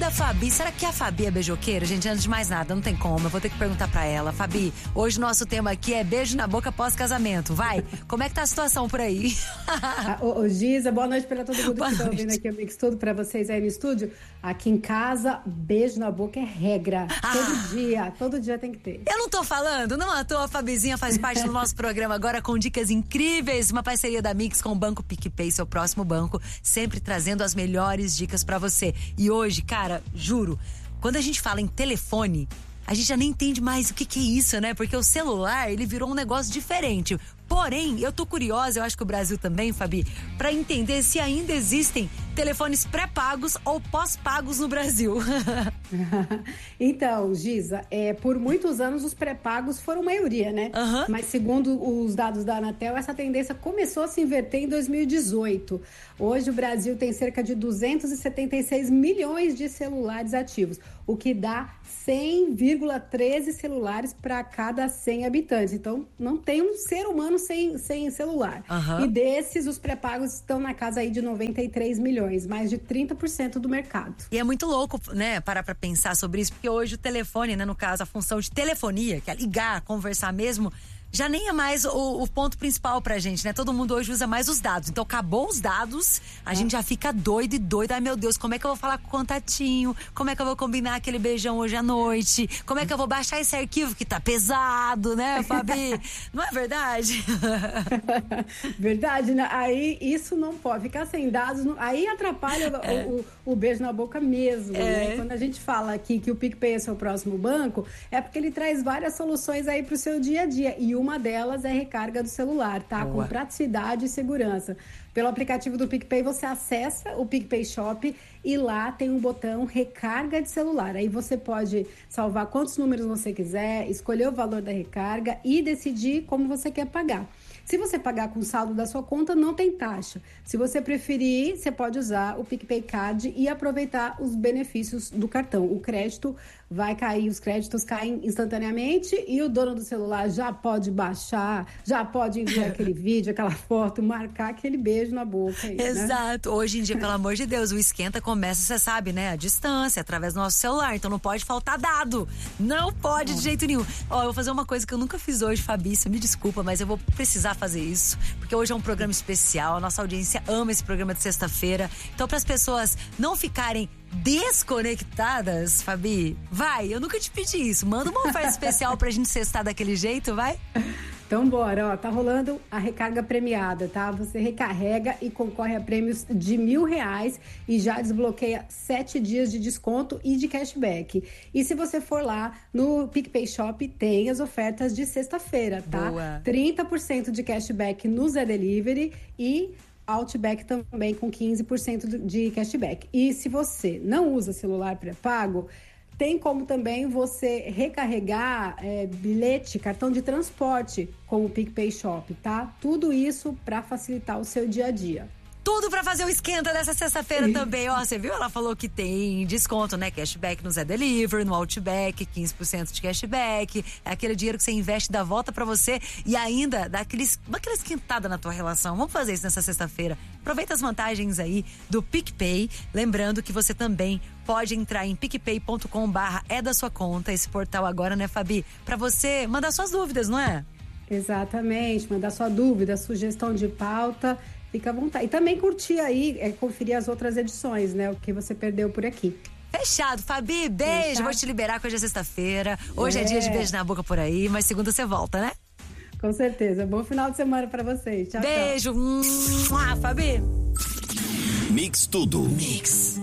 da Fabi. Será que a Fabi é beijoqueira? Gente, antes de mais nada, não tem como. Eu vou ter que perguntar pra ela. Fabi, hoje nosso tema aqui é beijo na boca pós-casamento. Vai, como é que tá a situação por aí? Ô Giza, boa noite pra todo mundo que tá ouvindo aqui o Mix Tudo, pra vocês aí no estúdio. Aqui em casa, beijo na boca é regra. Todo dia tem que ter. Eu não tô falando, não à toa a Fabizinha faz parte do nosso programa agora com dicas incríveis, uma parceria da Mix com o Banco PicPay, seu próximo banco, sempre trazendo as melhores dicas pra você. E hoje, cara, juro, quando a gente fala em telefone, a gente já nem entende mais o que é isso, né? Porque o celular, ele virou um negócio diferente. Porém, eu tô curiosa, eu acho que o Brasil também, Fabi, pra entender se ainda existem telefones pré-pagos ou pós-pagos no Brasil. Então, Giza, por muitos anos os pré-pagos foram maioria, né? Uhum. Mas segundo os dados da Anatel, essa tendência começou a se inverter em 2018. Hoje o Brasil tem cerca de 276 milhões de celulares ativos, o que dá 100,13 celulares para cada 100 habitantes. Então, não tem um ser humano sem celular. Uhum. E desses, os pré-pagos estão na casa aí de 93 milhões, mais de 30% do mercado. E é muito louco, né, parar pra pensar sobre isso, porque hoje o telefone, né, no caso, a função de telefonia, que é ligar, conversar mesmo, já nem é mais o ponto principal pra gente, né? Todo mundo hoje usa mais os dados. Então, acabou os dados, a gente já fica doido e doida. Ai, meu Deus, como é que eu vou falar com o contatinho? Como é que eu vou combinar aquele beijão hoje à noite? Como é que eu vou baixar esse arquivo que tá pesado, né, Fabi? Não é verdade? Verdade, né? Aí isso não pode ficar sem dados. Aí atrapalha o beijo na boca mesmo, né? Quando a gente fala aqui que o PicPay é seu próximo banco, é porque ele traz várias soluções aí pro seu dia a dia. E uma delas é a recarga do celular, tá? Boa. Com praticidade e segurança. Pelo aplicativo do PicPay, você acessa o PicPay Shop e lá tem um botão recarga de celular. Aí você pode salvar quantos números você quiser, escolher o valor da recarga e decidir como você quer pagar. Se você pagar com saldo da sua conta, não tem taxa. Se você preferir, você pode usar o PicPay Card e aproveitar os benefícios do cartão. O crédito vai cair, os créditos caem instantaneamente e o dono do celular já pode baixar, já pode enviar aquele vídeo, aquela foto, marcar aquele beijo na boca. Aí, Exato. Né? Hoje em dia, pelo amor de Deus, o esquenta começa, você sabe, né? A distância, através do nosso celular. Então não pode faltar dado. Não pode de jeito nenhum. Ó, eu vou fazer uma coisa que eu nunca fiz hoje, Fabi, você me desculpa, mas eu vou precisar fazer isso, porque hoje é um programa especial, a nossa audiência ama esse programa de sexta-feira. Então, para as pessoas não ficarem desconectadas, Fabi, vai, eu nunca te pedi isso. Manda uma oferta especial pra gente sextar daquele jeito, vai? Então bora, ó, tá rolando a recarga premiada, tá? Você recarrega e concorre a prêmios de R$1.000 e já desbloqueia 7 dias de desconto e de cashback. E se você for lá no PicPay Shop, tem as ofertas de sexta-feira, tá? Boa. 30% de cashback no Zé Delivery e Outback também com 15% de cashback. E se você não usa celular pré-pago, tem como também você recarregar bilhete, cartão de transporte com o PicPay Shop, tá? Tudo isso para facilitar o seu dia a dia. Tudo pra fazer o esquenta dessa sexta-feira também. Ó, você viu? Ela falou que tem desconto, né? Cashback no Zé Delivery, no Outback, 15% de cashback. É aquele dinheiro que você investe, dá volta pra você e ainda dá aquela esquentada na tua relação. Vamos fazer isso nessa sexta-feira. Aproveita as vantagens aí do PicPay. Lembrando que você também pode entrar em picpay.com/é da sua conta, esse portal agora, né, Fabi? Pra você mandar suas dúvidas, não é? Exatamente, mandar sua dúvida, sugestão de pauta. Fica à vontade. E também curtir aí, conferir as outras edições, né? O que você perdeu por aqui. Fechado. Fabi, beijo. Fechado. Vou te liberar, que hoje é sexta-feira. Hoje é dia de beijo na boca por aí, mas segunda você volta, né? Com certeza. Bom final de semana pra vocês. Tchau, beijo. tchau. Fabi. Mix Tudo. Mix.